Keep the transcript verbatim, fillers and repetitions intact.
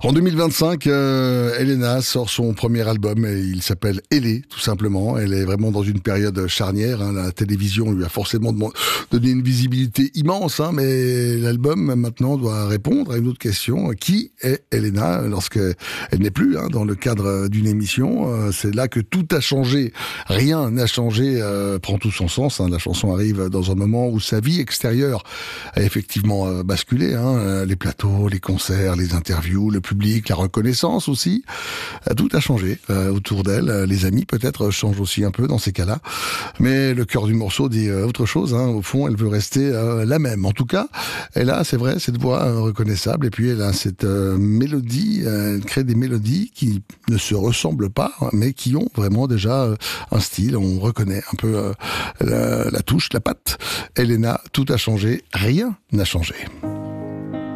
En deux mille vingt-cinq, euh, Elena sort son premier album et il s'appelle Elle, tout simplement. Elle est vraiment dans une période charnière. Hein. La télévision lui a forcément dem- donné une visibilité immense, hein, mais l'album maintenant doit répondre à une autre question. Qui est Elena lorsqu'elle n'est plus hein, dans le cadre d'une émission? euh, C'est là que tout a changé. Rien n'a changé, euh, prend tout son sens. Hein. La chanson arrive dans un moment où sa vie extérieure a effectivement euh, basculé. Hein. Les plateaux, les concerts, les interviews, le public, la reconnaissance aussi. Euh, Tout a changé euh, autour d'elle. Euh, Les amis peut-être changent aussi un peu dans ces cas-là. Mais le cœur du morceau dit euh, autre chose. Hein. Au fond, elle veut rester euh, la même. En tout cas, elle a, c'est vrai, cette voix euh, reconnaissable. Et puis elle a cette euh, mélodie. Euh, elle crée des mélodies qui ne se ressemblent pas, hein, mais qui ont vraiment déjà euh, un style. On reconnaît un peu euh, la, la touche, la patte. Elena, tout a changé. Rien n'a changé.